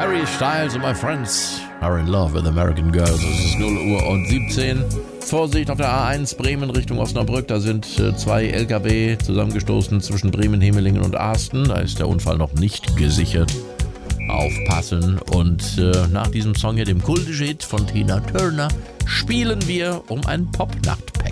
Harry Styles and my friends are in love with American girls. Es ist 0 Uhr und 17. Vorsicht auf der A1 Bremen Richtung Osnabrück. Da sind 2 LKW zusammengestoßen zwischen Bremen, Hemelingen und Arsten. Da ist der Unfall noch nicht gesichert. Aufpassen. Und nach diesem Song hier, dem Kulthit von Tina Turner, spielen wir um ein Popnachtpack.